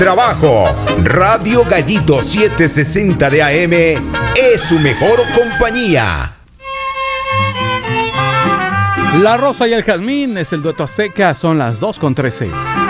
trabajo. Radio Gallito 760 de AM es su mejor compañía. La Rosa y el Jazmín es el dueto azteca, son las 2:13.